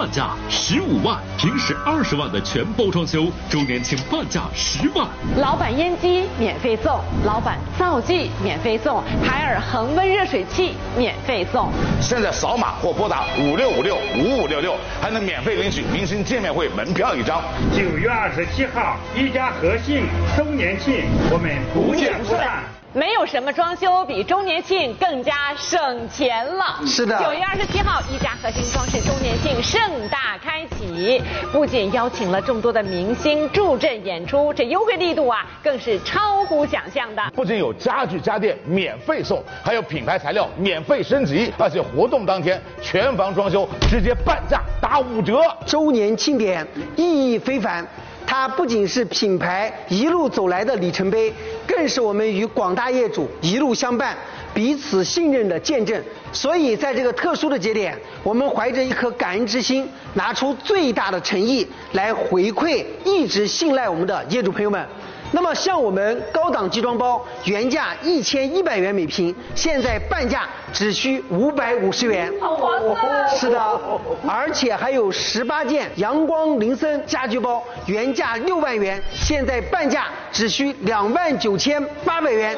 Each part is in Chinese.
价15万，平时20万的全包装修，周年庆半价10万。 老板烟机免费送，老板皂剂免费送，海尔恒温热水器免费送。 现在扫码或拨打56565566，还能免费领取明星见面会门票1张。 9月27号，一家和信周年庆，我们不见不散。 没有什么装修比周年庆更加省钱了。 是的 9月27号，一家核心装饰周年庆盛大开启，不仅邀请了众多的明星助阵演出，这优惠力度啊，更是超乎想象的。 不仅有家具家电免费送，还有品牌材料免费升级，而且活动当天全房装修直接半价打5折。 周年庆典意义非凡。它不仅是品牌一路走来的里程碑，更是我们与广大业主一路相伴、彼此信任的见证。所以在这个特殊的节点，我们怀着一颗感恩之心，拿出最大的诚意来回馈一直信赖我们的业主朋友们。那么像我们高档集装包原价1100元每平，现在半价只需550元。 好划算！ 是的，而且还有18件阳光林森家居包，原价6万元，现在半价只需29800元。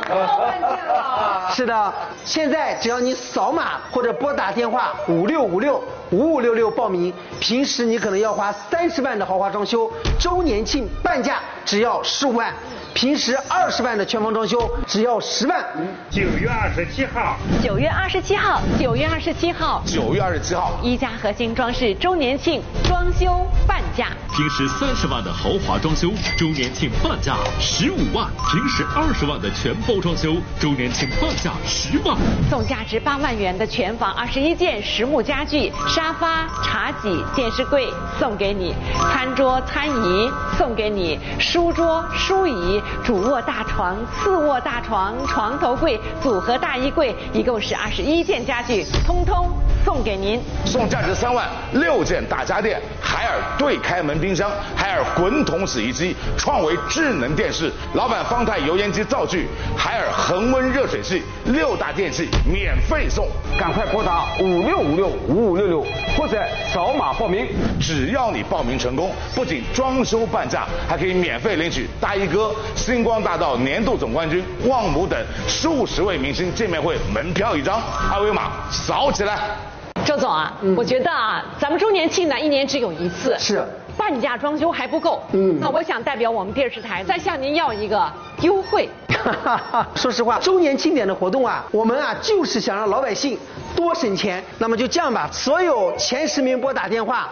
是的，现在只要你扫码或者拨打电话56565566报名，平时你可能要花30万的豪华装修，周年庆半价只要15万，平时20万的全房装修只要10万。 9月27号 ，9月27号，9月27号 ，9月27号， 一家核心装饰周年庆装修半价， 平时30万的豪华装修，周年庆半价15万；平时20万的全包装修，周年庆半价10万。 送价值8万元的全房21件实木家具、沙发、茶几、电视柜送给你，餐桌、餐椅送给你，书桌、书椅、主卧大床、次卧大床、床头柜、组合大衣柜，一共是21件家具，通通送给您。 送价值3万6件大家电，海尔对开门冰箱，海尔滚筒洗衣机，创维智能电视，老板方太油烟机灶具，海尔恒温热水器，6大电器免费送。 赶快拨打56565566或者扫码报名。 只要你报名成功，不仅装修半价，还可以免费领取大衣哥、星光大道年度总冠军旺姆等数十位明星见面会门票1张，二维码扫起来。 周总啊，我觉得啊，咱们周年庆呢1年只有1次， 是半价装修还不够。那我想代表我们电视台再向您要一个优惠。 说实话，周年庆典的活动啊，我们啊就是想让老百姓多省钱。那么就这样吧，所有前10名拨打电话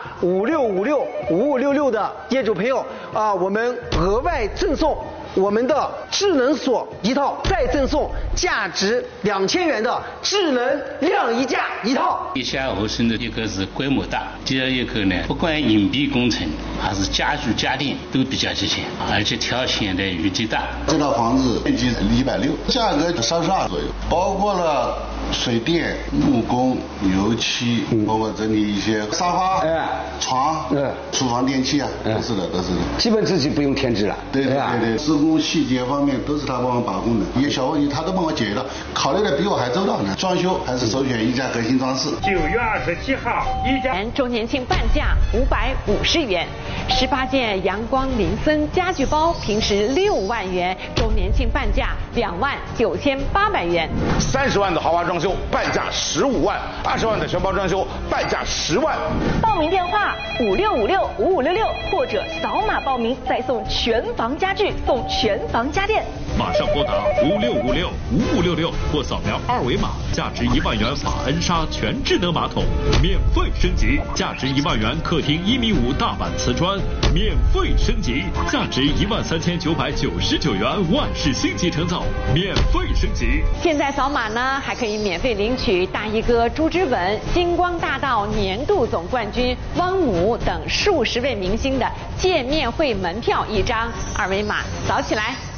56565566的业主朋友啊，我们额外赠送我们的智能锁1套，再赠送价值2000元的智能晾衣架1套。 一下后生的一个是规模大，第二一个呢，不管隐蔽工程还是家具家电都比较齐全，而且挑选的余地大。 这套房子面积160，价格32左右，包括了水电、木工、油漆，包括整理一些沙发、床、厨房电器啊，都是的。 基本自己不用添置了。 对，施工细节方面都是他帮我把控的，一些小问题他都帮我解决了，考虑的比我还周到呢。装修还是首选一家核心装饰。 9月27号，一家周年庆半价550元，18件阳光林森家具包，平时6万元，周年庆半价29800元。 30万的豪华装修半价15万，20万的全包装修半价10万。 报名电话56565566或者扫码报名，再送全房家具，送全房家电。 马上拨打56565566或扫描2维码，价值1万元法恩莎全智能马桶免费升级，价值1万元客厅1.5米大板瓷砖免费升级，价值13999元万氏星级成造免费升级。 现在扫码呢，还可以免费领取大衣哥朱之吻、星光大道年度总冠军汪姆等数十位明星的见面会门票1张，2维码扫起来。